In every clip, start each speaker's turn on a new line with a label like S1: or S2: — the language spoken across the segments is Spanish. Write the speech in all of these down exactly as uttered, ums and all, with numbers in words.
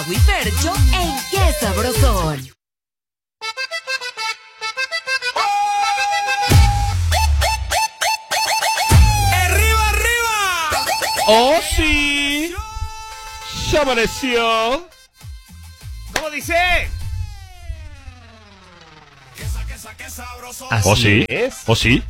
S1: y Fercho en Qué Sabrosón.
S2: ¡Arriba, arriba!
S3: ¡Oh, sí! ¡Se amaneció!
S2: ¿Cómo dice?
S3: Así ¿Oh, sí?
S2: es.
S3: ¿Oh, sí?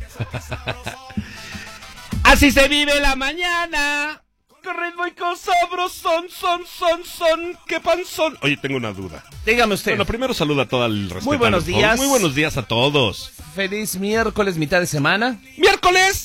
S3: Así se vive la mañana. Con ritmo y con sabrosón, son, son, son, qué panzón. Oye, tengo una duda.
S2: Dígame usted.
S3: Bueno, primero saluda a todo el respeto.
S2: Muy buenos días.
S3: Muy buenos días a todos.
S2: Feliz miércoles, mitad de semana.
S3: ¡Miércoles!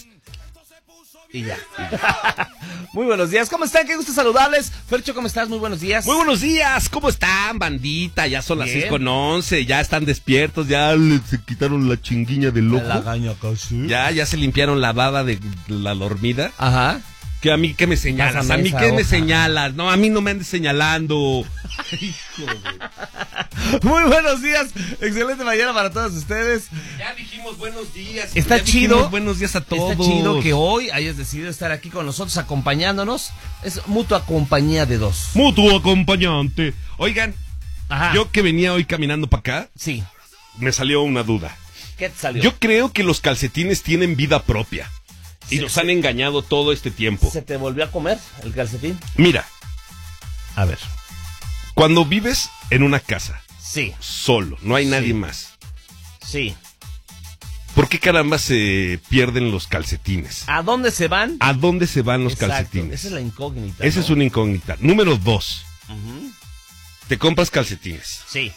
S2: Y ya. Muy buenos días, ¿cómo están? Qué gusto saludarles. Fercho, ¿cómo estás? Muy buenos días.
S3: Muy buenos días, ¿cómo están, bandita? Ya son las
S2: Bien.
S3: seis con once, ya están despiertos, ya le, se quitaron la chinguiña del ojo.
S2: La gaña casi.
S3: Ya, ya se limpiaron la baba de la dormida.
S2: Ajá.
S3: Que a mí, ¿qué me señalas?
S2: Pásame
S3: A mí,
S2: esa
S3: ¿qué me
S2: hoja.
S3: señalas? No, a mí no me andes señalando. Hijo de...
S2: Muy buenos días. Excelente mañana para todos ustedes.
S3: Ya dijimos buenos días.
S2: Está
S3: ya
S2: chido.
S3: dijimos buenos días a todos.
S2: Está chido que hoy hayas decidido estar aquí con nosotros acompañándonos. Es mutua compañía de dos.
S3: Mutuo acompañante. Oigan,
S2: Ajá.
S3: yo que venía hoy caminando para acá,
S2: Sí.
S3: me salió una duda.
S2: ¿Qué te salió?
S3: Yo creo que los calcetines tienen vida propia. Y
S2: Sí,
S3: nos
S2: sí.
S3: han engañado todo este tiempo.
S2: ¿Se te volvió a comer el calcetín?
S3: Mira,
S2: A ver.
S3: cuando vives en una casa,
S2: Sí.
S3: solo, no hay
S2: Sí.
S3: nadie más,
S2: Sí.
S3: ¿por qué caramba se pierden los calcetines?
S2: ¿A dónde se van?
S3: ¿A dónde se van los
S2: Exacto,
S3: calcetines?
S2: Esa es la incógnita.
S3: Esa
S2: ¿no?
S3: es una incógnita. Número dos,
S2: Ujú.
S3: te compras calcetines.
S2: Sí.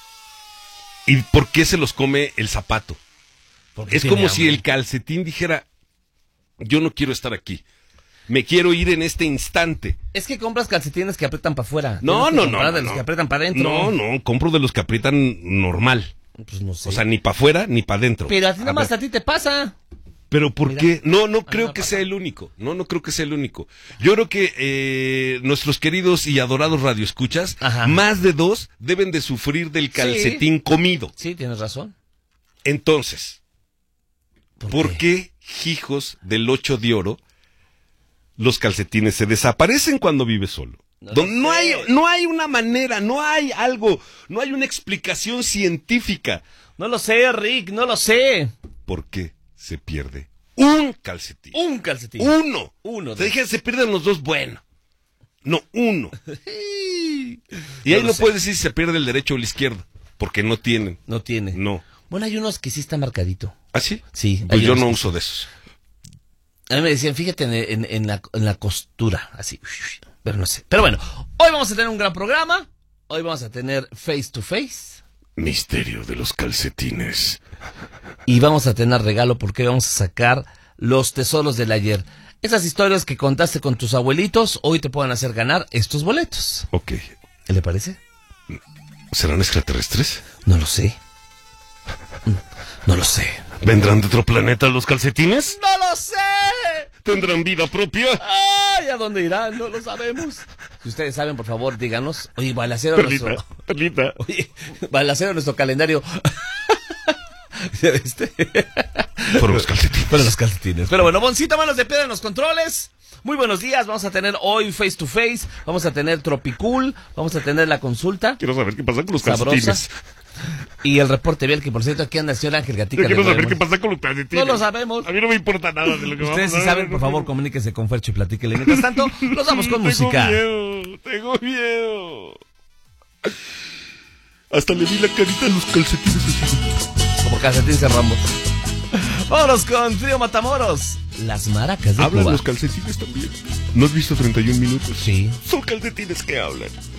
S3: ¿Y por qué se los come el zapato?
S2: Porque
S3: Es
S2: tiene
S3: como si
S2: hambre.
S3: el calcetín dijera, yo no quiero estar aquí. Me quiero ir en este instante.
S2: Es que compras calcetines que aprietan para afuera.
S3: No,
S2: Tienes que
S3: no,
S2: comprar
S3: no,
S2: de
S3: no,
S2: los
S3: no.
S2: que aprietan para adentro.
S3: No, no, compro de los que aprietan normal.
S2: Pues no sé.
S3: O sea, ni para afuera ni para adentro.
S2: Pero a ti nada
S3: A
S2: más
S3: ver,
S2: a ti te pasa.
S3: ¿Pero por
S2: Mira.
S3: qué? No, no creo
S2: no
S3: que
S2: pasa.
S3: sea el único. No, no creo que sea el único. Yo creo que eh, nuestros queridos y adorados radioescuchas,
S2: Ajá.
S3: más de dos, deben de sufrir del calcetín comido.
S2: Sí, tienes razón.
S3: Entonces, ¿por qué, hijos del ocho de oro, los calcetines se desaparecen cuando vives solo?
S2: No
S3: No,
S2: lo
S3: no
S2: sé.
S3: hay, no hay una manera, no hay algo, no hay una explicación científica.
S2: No lo sé, Rick, no lo sé.
S3: ¿Por qué se pierde un calcetín?
S2: Un calcetín.
S3: Uno.
S2: Uno.
S3: Te dije, se pierden los dos, bueno. No, uno. Y
S2: No
S3: ahí
S2: lo
S3: no
S2: sé.
S3: puedes decir si se pierde el derecho o el izquierdo, porque no tienen.
S2: No tiene.
S3: No.
S2: Bueno, hay unos que sí está marcadito.
S3: ¿Ah, sí?
S2: Sí.
S3: Pues
S2: hay
S3: yo
S2: unos
S3: no
S2: que-
S3: uso de esos.
S2: A mí me decían, fíjate en, en- en la, en la costura, así. Pero no sé. Pero bueno, hoy vamos a tener un gran programa. Hoy vamos a tener face to face.
S3: Misterio de los calcetines.
S2: Y vamos a tener regalo porque vamos a sacar los tesoros del ayer. Esas historias que contaste con tus abuelitos, hoy te pueden hacer ganar estos boletos.
S3: Ok.
S2: ¿Qué le parece?
S3: ¿Serán extraterrestres?
S2: No lo sé. No lo sé.
S3: ¿Vendrán de otro planeta los calcetines?
S2: ¡No lo sé!
S3: ¿Tendrán vida propia?
S2: ¡Ay! ¿A dónde irán? No lo sabemos. Si ustedes saben, por favor, díganos. Oye, balacero
S3: Perlita,
S2: nuestro...
S3: Perlita.
S2: Oye, balacero nuestro calendario. este...
S3: Fueron los calcetines.
S2: Fueron los calcetines. Pero bueno, Boncito, manos de piedra en los controles. Muy buenos días, vamos a tener hoy face to face, vamos a tener Tropicool, vamos a tener la consulta
S3: Quiero saber qué pasa con los
S2: sabrosa
S3: calcetines.
S2: y el reporte vial, que por cierto aquí anda el señor Ángel Gatica.
S3: Yo
S2: de
S3: quiero saber
S2: Nuevo
S3: qué
S2: León.
S3: pasa con los calcetines.
S2: No lo sabemos.
S3: A mí no me importa nada de lo que
S2: Ustedes
S3: vamos a
S2: si
S3: ver.
S2: saben, por favor, comuníquese con Fercho y platíquele. Mientras tanto, nos vamos con música.
S3: Tengo miedo, tengo miedo. Hasta le vi la carita a los calcetines así.
S2: Como calcetín cerramos. Vámonos con Trío Matamoros. Las maracas de
S3: Hablan
S2: Cuba.
S3: los calcetines también. ¿No has visto treinta y un minutos?
S2: Sí.
S3: Son calcetines que hablan.